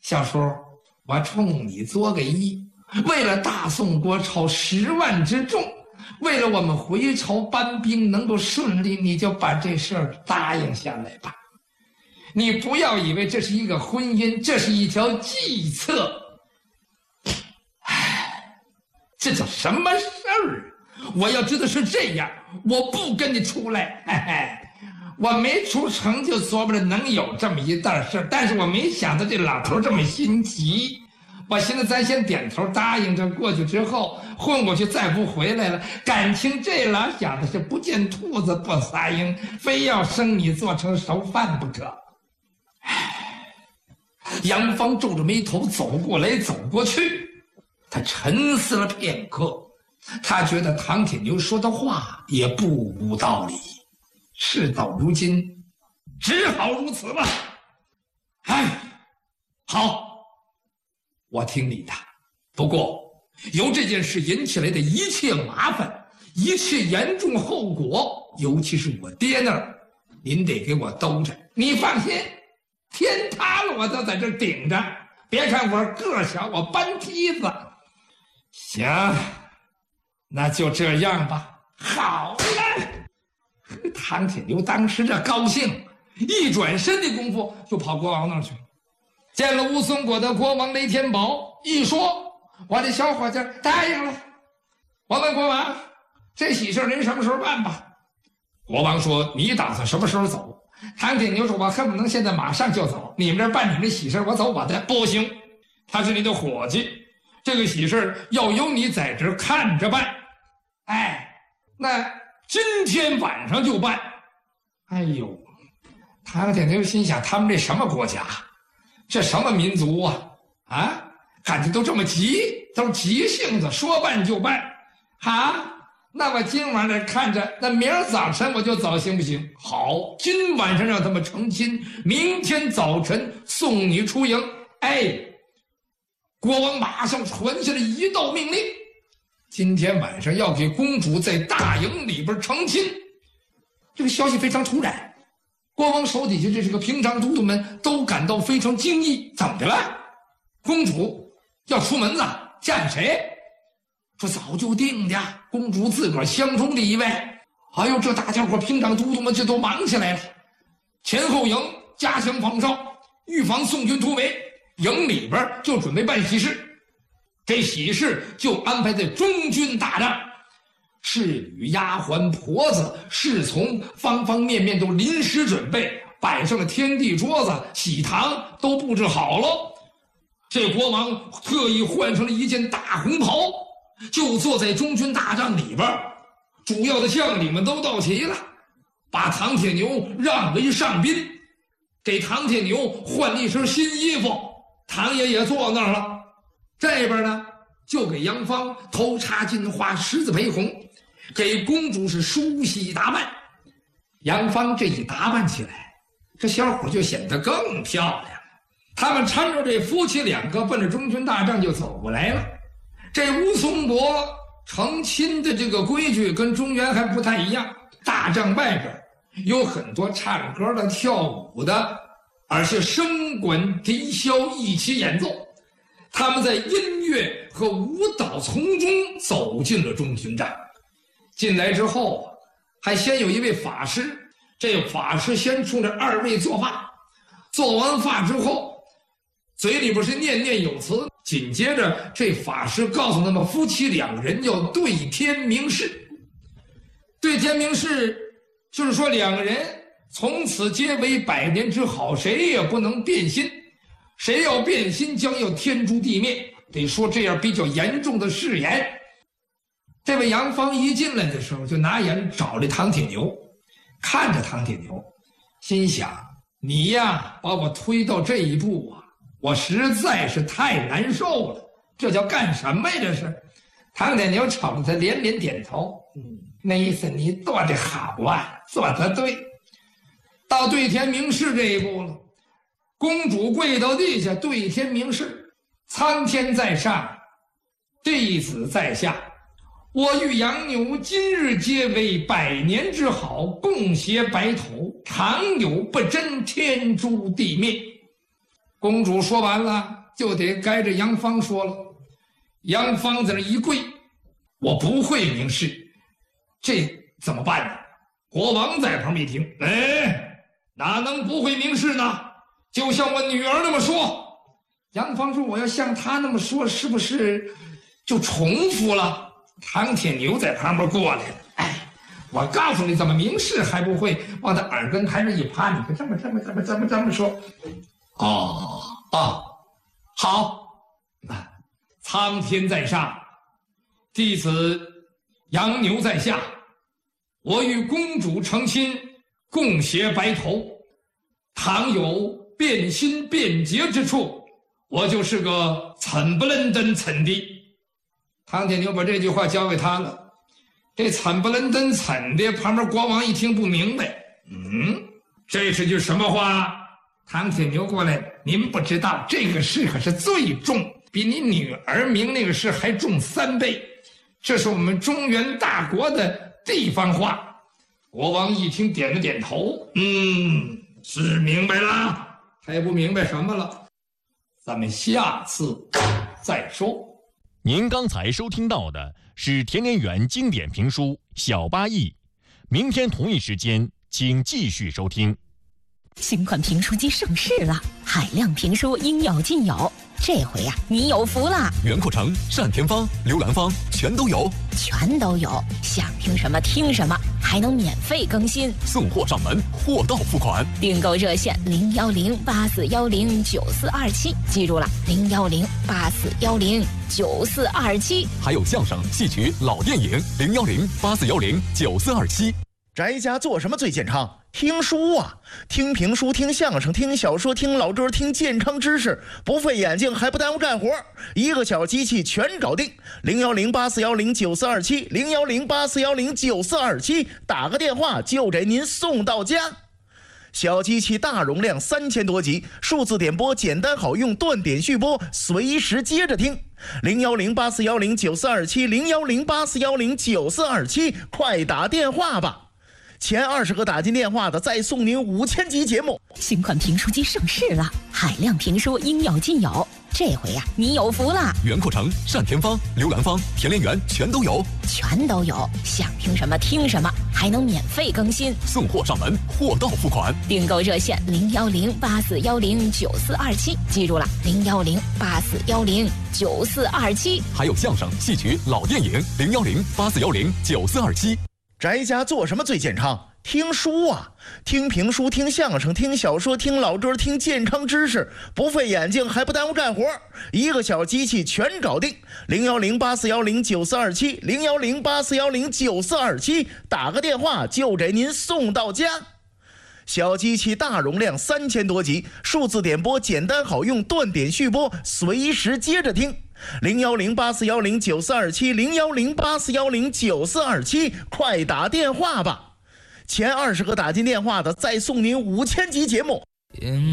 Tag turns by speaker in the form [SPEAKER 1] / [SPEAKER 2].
[SPEAKER 1] 小叔，我冲你作个揖，为了大宋国朝10万之众，为了我们回朝搬兵能够顺利，你就把这事儿答应下来吧。你不要以为这是一个婚姻，这是一条计策。唉，这叫什么事儿？我要知道是这样，我不跟你出来。嘿嘿，我没出城就琢磨着能有这么一档事，但是我没想到这老头这么心急。我寻思咱先点头答应着过去之后，混过去再不回来了，感情这老小子是不见兔子不撒鹰，非要生你做成熟饭不可。杨芳皱着眉头走过来走过去，他沉思了片刻，他觉得唐铁牛说的话也不无道理，事到如今只好如此吧。哎，好，我听你的。不过由这件事引起来的一切麻烦，一切严重后果，尤其是我爹那儿，您得给我兜着。你放心，天塌了我都在这顶着。别看我个小，我搬梯子。行，那就这样吧。好了，唐铁牛当时这高兴，一转身的功夫就跑国王那儿去了。见了乌松国的国王雷天宝，一说我的小伙计答应了。我问国王，这喜事您什么时候办吧？国王说，你打算什么时候走？唐铁牛说，我恨不能现在马上就走，你们这办你们的喜事，我走我的。不行，他是你的伙计，这个喜事要由你在这看着办。哎，那今天晚上就办。哎呦，唐铁牛心想，他们这什么国家，这什么民族啊？啊，感觉都这么急，都是急性子，说办就办。好，那我今晚上看着，那明儿早晨我就走，行不行？好，今晚上让他们成亲，明天早晨送你出营。哎，国王马上传下了一道命令，今天晚上要给公主在大营里边成亲。这个消息非常突然，国王手底下这是个平常都督们都感到非常惊异。怎么的了？公主要出门了，嫁给谁？说早就定的，公主自个儿相中的一位。哎呦，这大家伙平常都督们这都忙起来了，前后营加强防哨，预防宋军突围。营里边就准备办喜事，这喜事就安排在中军大帐，侍女、丫鬟、婆子、侍从，方方面面都临时准备，摆上了天地桌子，喜堂都布置好了。这国王特意换上了一件大红袍，就坐在中军大帐里边，主要的将领们都到齐了，把唐铁牛让为上宾，给唐铁牛换了一身新衣服。唐爷也坐那儿了，这边呢就给杨芳头插金花，十字陪红，给公主是梳洗打扮。杨芳这一打扮起来，这小伙就显得更漂亮了。他们搀着这夫妻两个奔着中军大帐就走过来了。这乌松国成亲的这个规矩跟中原还不太一样，大帐外边有很多唱歌的、跳舞的，而且笙管笛箫一起演奏。他们在音乐和舞蹈从中走进了中军帐。进来之后，还先有一位法师，这法师先冲着二位做法，做完法之后，嘴里边是念念有词，紧接着这法师告诉他们，夫妻两人要对天明誓。对天明誓就是说，两个人从此结为百年之好，谁也不能变心，谁要变心将要天诛地灭，得说这样比较严重的誓言。这位杨芳一进来的时候，就拿眼找着唐铁牛，看着唐铁牛，心想，你呀把我推到这一步啊，我实在是太难受了，这叫干什么呀这是？唐铁牛瞅着他连连点头，那意思你做得好啊，做得对。到对天明誓这一步了，公主跪到地下对天明誓，苍天在上，弟子在下，我与杨牛今日结为百年之好，共携白头，常有不真，天诛地灭。 公主说完了，就得该着杨芳说了。杨芳在那一跪，我不会明示，这怎么办呢？国王在旁边一听，哪能不会明示呢？就像我女儿那么说。杨芳说，我要像她那么说，是不是就重复了？唐铁牛在旁边过来了，我告诉你怎么明示还不会，往他耳根台上一趴，你可这么说。好，苍天在上，弟子杨牛在下，我与公主成亲，共携白头，倘有变心变节之处，我就是个惨不愣登惨的。唐铁牛把这句话交给他了。这惨不愣登惨的，旁边国王一听不明白，这是句什么话？唐铁牛过来，您不知道这个事可是最重，比你女儿明那个事还重3倍，这是我们中原大国的地方话。国王一听点了点头，是明白了。他也不明白什么了，咱们下次再说。
[SPEAKER 2] 您刚才收听到的是田连元经典评书《小八义》，明天同一时间请继续收听。
[SPEAKER 3] 新款评书机上市了，海量评书应有尽有，这回呀，你有福了！
[SPEAKER 4] 袁阔成、单田芳、刘兰芳全都有，
[SPEAKER 3] 想听什么听什么，还能免费更新，
[SPEAKER 4] 送货上门，货到付款。
[SPEAKER 3] 订购热线01084109427，记住了，01084109427。
[SPEAKER 4] 还有相声、戏曲、老电影01084109427。
[SPEAKER 5] 宅家做什么最健康？听书啊，听评书，听相声，听小说，听老歌，听健康知识，不费眼睛还不耽误干活，一个小机器全搞定。01084109427 01084109427，打个电话就给您送到家。小机器大容量3000多集，数字点播简单好用，断点续播，随时接着听。01084109427 01084109427，快打电话吧。前20个打进电话的，再送您5000集节目。
[SPEAKER 3] 新款评书机上市了，海量评书应有尽有，这回呀，你有福了！
[SPEAKER 4] 袁阔成、单田芳、刘兰芳、田连元全都有，
[SPEAKER 3] 想听什么听什么，还能免费更新，
[SPEAKER 4] 送货上门，货到付款。
[SPEAKER 3] 订购热线01084109427，记住了，01084109427。
[SPEAKER 4] 还有相声、戏曲、老电影01084109427。
[SPEAKER 5] 宅家做什么最健康？听书啊，听评书，听相声，听小说，听老歌，听健康知识，不费眼睛还不耽误干活，一个小机器全搞定。01084109427 01084109427，打个电话就给您送到家。小机器大容量3000多集，数字点播简单好用，断点续播，随时接着听。01084109427 01084109427，快打电话吧。前20个打进电话的，再送您5000集节目。